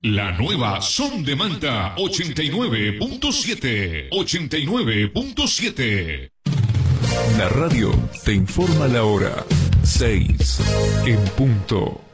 La nueva Son de Manta 89.7. 89.7. La radio te informa la hora. 6 en punto.